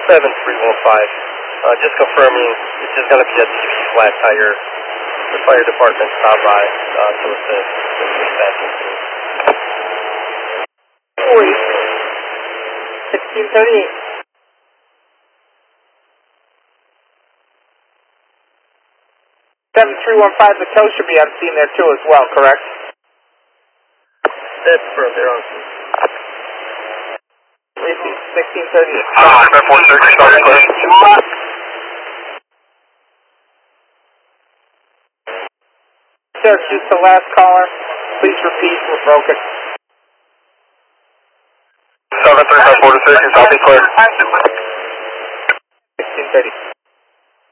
7315. Just confirming, it's just going to be a TV flat tire. The fire department stopped by to assist with the dispatching team. 1638. 7315, the tow should be on scene there too as well, correct? That's correct, they're on scene. 1638. 746, starting clear. Syracuse, the last caller. Please repeat, we're broken. 73546, Southeast clear. 1630.